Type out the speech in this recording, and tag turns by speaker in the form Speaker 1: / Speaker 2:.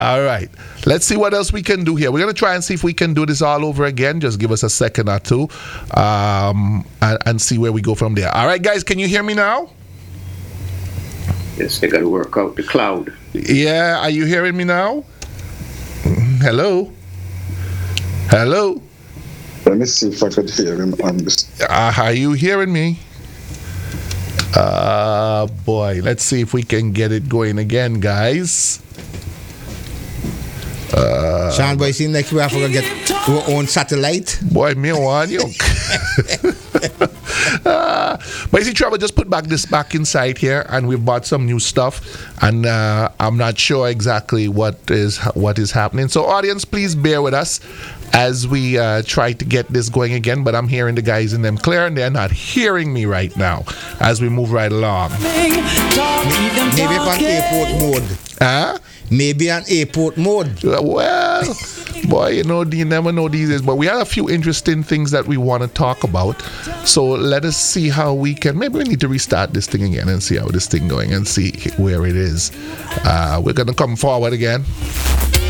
Speaker 1: All right. Let's see what else we can do here. We're going to try and see if we can do this all over again. Just give us a second or two and see where we go from there. All right, guys, can you hear me now?
Speaker 2: Yes, they got to work out the cloud.
Speaker 1: Yeah, are you hearing me now? Hello? Hello?
Speaker 3: Let me see if I could hear him on this.
Speaker 1: Are you hearing me? Boy, let's see if we can get it going again, guys.
Speaker 4: Sean Boy, seems like we have to get our own satellite.
Speaker 1: Boy, me want you. But you see, Trevor, just put this back inside here, and we've bought some new stuff, and I'm not sure exactly what is happening. So, audience, please bear with us as we try to get this going again. But I'm hearing the guys in them clear, and they're not hearing me right now as we move right along.
Speaker 4: Maybe on airport mode.
Speaker 1: Huh?
Speaker 4: Maybe on airport mode.
Speaker 1: Well, boy, you never know these days. But we have a few interesting things that we want to talk about. So let us see how we can. Maybe we need to restart this thing again and see how this thing going and see where it is. We're going to come forward again.